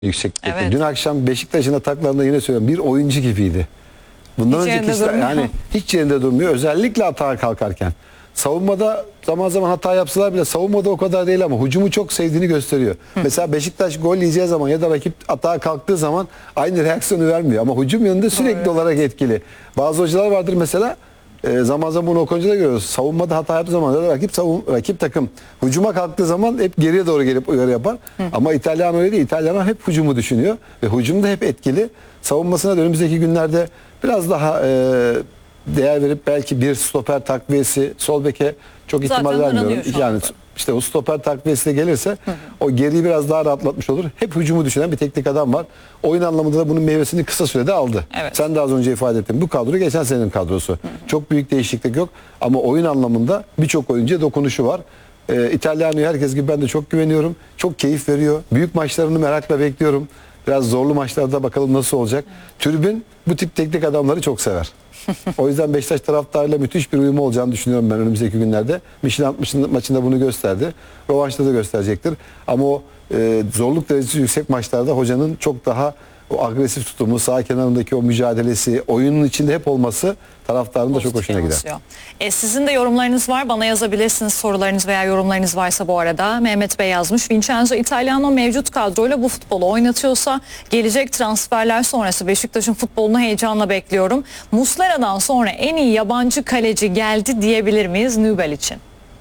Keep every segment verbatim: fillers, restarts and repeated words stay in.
Yükseklikte. Evet. Dün akşam Beşiktaş'ın ataklarında yine söylüyorum bir oyuncu gibiydi. Bundan Hiç önceki yerinde işte, durmuyor. yani hiç yerinde durmuyor. Özellikle atağa kalkarken. Savunmada zaman zaman hata yapsalar bile savunmada o kadar değil ama hücumu çok sevdiğini gösteriyor. Hı. Mesela Beşiktaş gol yiyeceği zaman ya da rakip atağa kalktığı zaman aynı reaksiyonu vermiyor. Ama hücum yanında sürekli Doğru. olarak etkili. Bazı hocalar vardır mesela e, zaman zaman bunu Okonca'da görüyoruz. Savunmada hata yaptığı zaman da rakip, savun, rakip takım hücuma kalktığı zaman hep geriye doğru gelip uyarı yapar. Hı. Ama İtalyan öyle değil. İtalyan hep hücumu düşünüyor. Ve hücumda hep etkili. Savunmasına da önümüzdeki günlerde biraz daha e, değer verip belki bir stoper takviyesi sol beke çok ihtimal Zaten vermiyorum. şu Yani anda. işte o stoper takviyesi de gelirse hı hı. o geriyi biraz daha rahatlatmış olur. Hep hücumu düşünen bir teknik adam var. Oyun anlamında da bunun meyvesini kısa sürede aldı. Evet. Sen de az önce ifade ettin. Bu kadro geçen senenin kadrosu. Hı hı. Çok büyük değişiklik yok ama oyun anlamında birçok oyuncuya dokunuşu var. Ee, İtalyan'ı herkes gibi ben de çok güveniyorum. Çok keyif veriyor. Büyük maçlarını merakla bekliyorum. Biraz zorlu maçlarda bakalım nasıl olacak. Tribün bu tip teknik adamları çok sever. O yüzden Beşiktaş taraftarıyla müthiş bir uyumu olacağını düşünüyorum ben önümüzdeki günlerde. Michelin altmış maçında bunu gösterdi. Rövanşta da gösterecektir. Ama o e, zorluk derecesi yüksek maçlarda hocanın çok daha o agresif tutumu, sağ kenarındaki o mücadelesi, oyunun içinde hep olması taraftarın da çok hoşuna gider. E, sizin de yorumlarınız var. Bana yazabilirsiniz sorularınız veya yorumlarınız varsa bu arada. Mehmet Bey yazmış. Vincenzo Italiano mevcut kadroyla bu futbolu oynatıyorsa gelecek transferler sonrası Beşiktaş'ın futbolunu heyecanla bekliyorum. Muslera'dan sonra en iyi yabancı kaleci geldi diyebilir miyiz Nübel için?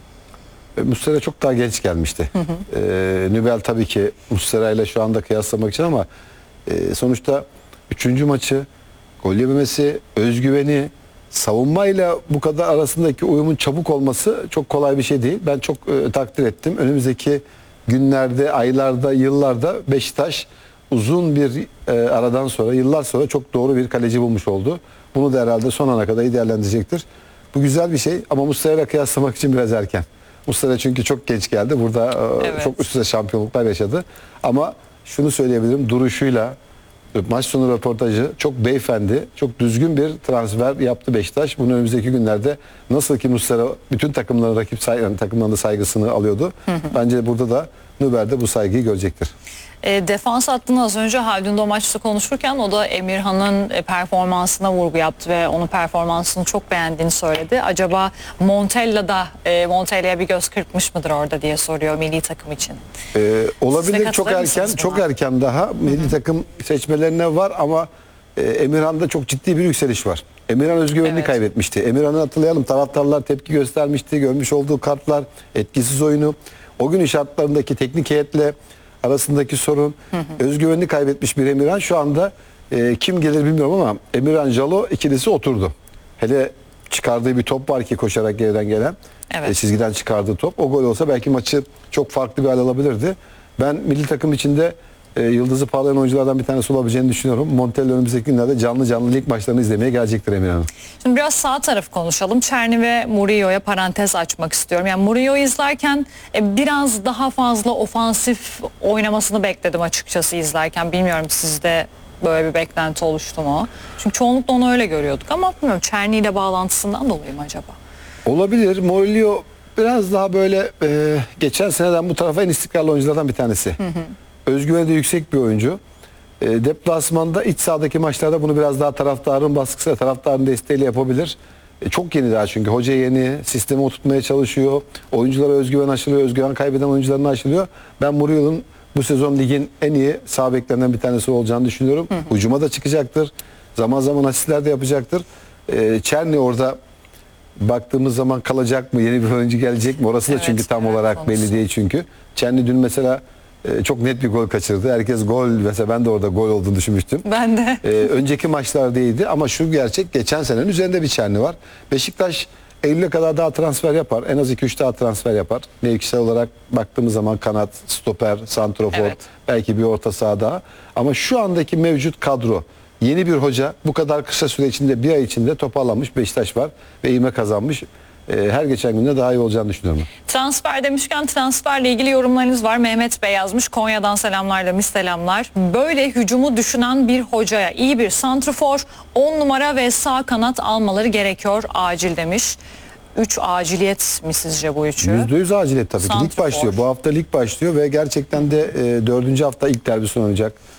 E, Muslera çok daha geç gelmişti. Hı hı. E, Nübel tabii ki Muslera ile şu anda kıyaslamak için ama e, sonuçta üçüncü maçı gol yememesi, özgüveni, savunmayla bu kadar arasındaki uyumun çabuk olması çok kolay bir şey değil. Ben çok e, takdir ettim. Önümüzdeki günlerde, aylarda, yıllarda Beşiktaş uzun bir e, aradan sonra, yıllar sonra çok doğru bir kaleci bulmuş oldu. Bunu da herhalde son ana kadar iyi değerlendirecektir. Bu güzel bir şey ama Muslera'yla kıyaslamak için biraz erken. Muslera çünkü çok geç geldi. Burada e, evet. çok üst üste şampiyonluklar yaşadı. Ama şunu söyleyebilirim, duruşuyla, maç sonu röportajı çok beyefendi, çok düzgün bir transfer yaptı Beşiktaş. Bunu önümüzdeki günlerde nasıl ki Muslera bütün takımların rakip say yani takımların da saygısını alıyordu. Hı hı. Bence burada da Nübel de bu saygıyı görecektir. E, defans hattını az önce Haldun Domaç'la konuşurken o da Emirhan'ın e, performansına vurgu yaptı ve onun performansını çok beğendiğini söyledi. Acaba Montella da e, Montella'ya bir göz kırpmış mıdır orada diye soruyor milli takım için. Ee, olabilir, çok erken, çok erken daha milli takım seçmelerine var ama e, Emirhan'da çok ciddi bir yükseliş var. Emirhan özgüvenini evet. kaybetmişti. Emirhan'ı hatırlayalım, taraftarlar tepki göstermişti, görmüş olduğu kartlar, etkisiz oyunu, o gün şartlarındaki teknik heyetle arasındaki sorun, hı hı. özgüvenini kaybetmiş bir Emirhan. Şu anda e, kim gelir bilmiyorum ama Emirhan Jalo ikilisi oturdu. Hele çıkardığı bir top var ki koşarak geriden gelen, evet. e, çizgiden çıkardığı top. O gol olsa belki maçı çok farklı bir hal alabilirdi. Ben milli takım içinde e, yıldızı parlayan oyunculardan bir tanesi olabileceğini düşünüyorum. Montella önümüzdeki günlerde canlı canlı lig maçlarını izlemeye gelecektir Emirhan. Şimdi biraz sağ tarafı konuşalım. Çerni ve Murillo'ya parantez açmak istiyorum. Yani Murillo'yu izlerken e, biraz daha fazla ofansif oynamasını bekledim açıkçası izlerken. Bilmiyorum sizde böyle bir beklenti oluştu mu? Çünkü çoğunlukla onu öyle görüyorduk ama bilmiyorum Çerni ile bağlantısından dolayı mı acaba? Olabilir. Murillo biraz daha böyle e, geçen seneden bu tarafa en istikrarlı oyunculardan bir tanesi. Hı hı. Özgüveni de yüksek bir oyuncu. E, deplasmanda iç sahadaki maçlarda bunu biraz daha taraftarın baskısı, taraftarın desteğiyle yapabilir. E, çok yeni daha çünkü. Hoca yeni, sistemi oturtmaya çalışıyor. Oyunculara özgüven aşılıyor, özgüven kaybeden oyuncularını aşılıyor. Ben Murillo'nun bu sezon ligin en iyi sağ beklerinden bir tanesi olacağını düşünüyorum. Hı hı. Hücuma da çıkacaktır. Zaman zaman asistler de yapacaktır. E, Çerni orada baktığımız zaman kalacak mı? Yeni bir oyuncu gelecek mi? Orası evet, da çünkü tam olarak konusu. belli değil çünkü. Çerni dün mesela e, çok net bir gol kaçırdı. Herkes gol, mesela ben de orada gol olduğunu düşünmüştüm. Ben de. E, önceki maçlarda iyiydi ama şu gerçek, geçen senenin üzerinde bir Çerni var. Beşiktaş Eylül'e kadar daha transfer yapar. En az iki üç daha transfer yapar. Mevkisel olarak baktığımız zaman kanat, stoper, santrofor, evet. belki bir orta saha daha. Ama şu andaki mevcut kadro, yeni bir hoca, bu kadar kısa süre içinde, bir ay içinde toparlanmış Beşiktaş var ve ivme kazanmış. Her geçen günde daha iyi olacağını düşünüyorum. Transfer demişken transferle ilgili yorumlarınız var. Mehmet Bey yazmış. Konya'dan selamlar demiş, selamlar. Böyle hücumu düşünen bir hocaya iyi bir santrfor, on numara ve sağ kanat almaları gerekiyor acil demiş. üç aciliyet mi sizce bu üçü? yüzde yüz aciliyet tabii ki. Lig Santrfor. başlıyor. Bu hafta lig başlıyor ve gerçekten de e, dördüncü hafta ilk derbisi oynanacak.